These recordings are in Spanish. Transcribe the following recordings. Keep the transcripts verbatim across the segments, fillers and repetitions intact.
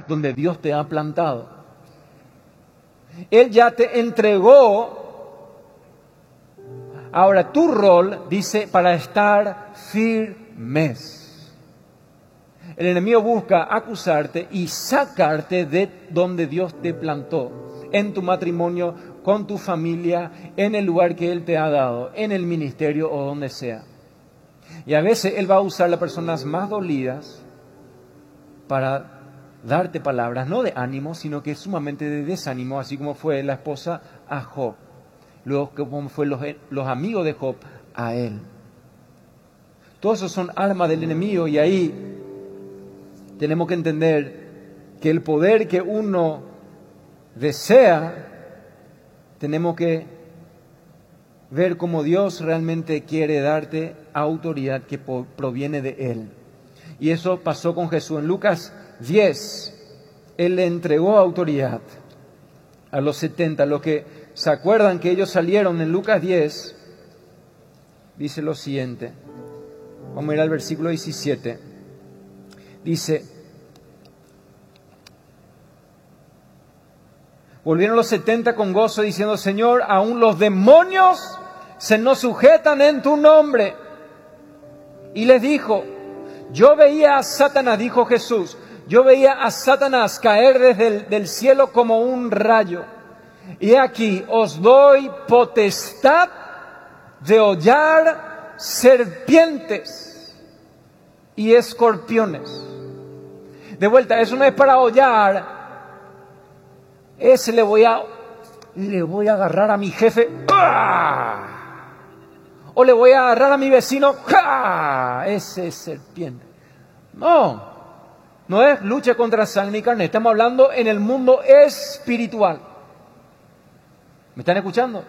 donde Dios te ha plantado. Él ya te entregó. Ahora tu rol, dice, para estar firmes. El enemigo busca acusarte y sacarte de donde Dios te plantó. En tu matrimonio, con tu familia, en el lugar que Él te ha dado, en el ministerio o donde sea. Y a veces Él va a usar las personas más dolidas para darte palabras, no de ánimo, sino que sumamente de desánimo, así como fue la esposa a Job. Luego como fue los, los amigos de Job a él. Todos esos son armas del enemigo y ahí tenemos que entender que el poder que uno desea, tenemos que ver cómo Dios realmente quiere darte autoridad que proviene de Él. Y eso pasó con Jesús. En Lucas diez, Él le entregó autoridad a los setenta. Los que se acuerdan que ellos salieron en Lucas diez, dice lo siguiente. Vamos a ir al versículo diecisiete. Dice: volvieron los setenta con gozo diciendo: Señor, aún los demonios se nos sujetan en tu nombre. Y les dijo: yo veía a Satanás, dijo Jesús, yo veía a Satanás caer desde el del cielo como un rayo. Y aquí os doy potestad de hollar serpientes y escorpiones. De vuelta, eso no es para hollar. Ese le voy a, le voy a agarrar a mi jefe. ¡Ah! O le voy a agarrar a mi vecino. ¡Ah! Ese es serpiente. No, no es lucha contra sangre y carne. Estamos hablando en el mundo espiritual. ¿Me están escuchando?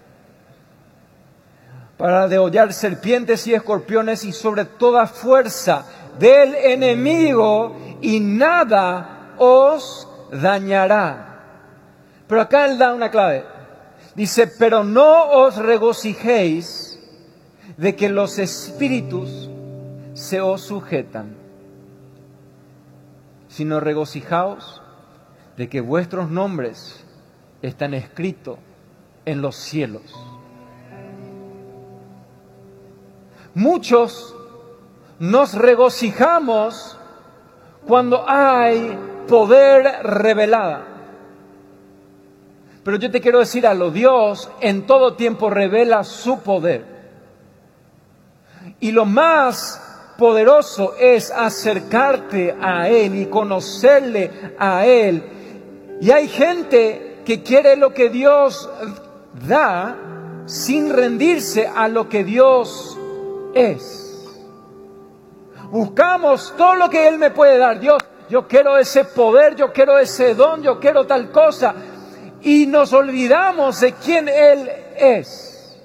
Para degollar serpientes y escorpiones y sobre toda fuerza del enemigo, y nada os dañará. Pero acá Él da una clave. Dice: pero no os regocijéis de que los espíritus se os sujetan, sino regocijaos de que vuestros nombres están escritos en los cielos. Muchos nos regocijamos cuando hay poder revelado. Pero yo te quiero decir algo: Dios en todo tiempo revela su poder. Y lo más poderoso es acercarte a Él y conocerle a Él. Y hay gente que quiere lo que Dios da sin rendirse a lo que Dios es. Buscamos todo lo que Él me puede dar. Dios, yo quiero ese poder, yo quiero ese don, yo quiero tal cosa. Y nos olvidamos de quién Él es.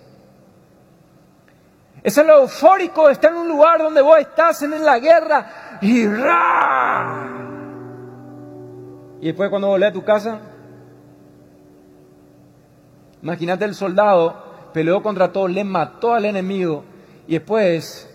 Es lo eufórico, está en un lugar donde vos estás en la guerra y ¡ra! Y después cuando volvés a tu casa, imagínate el soldado, peleó contra todo, le mató al enemigo y después